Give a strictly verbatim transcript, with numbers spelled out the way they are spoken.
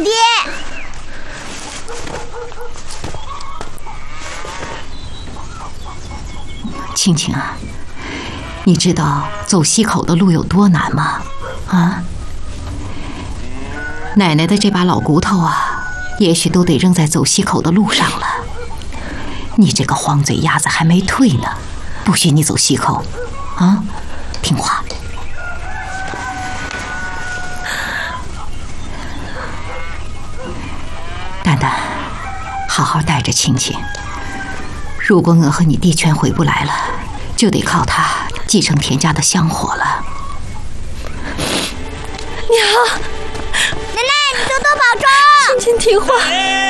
爹。 青青啊，你知道走西口的路有多难吗？啊，奶奶的这把老骨头啊，也许都得扔在走西口的路上了。你这个黄嘴鸭子还没退呢，不许你走西口，啊，听话。蛋蛋，好好带着青青。如果我和你弟全回不来了，就得靠他继承田家的香火了。 娘，奶奶，你多多保重。 青青听话。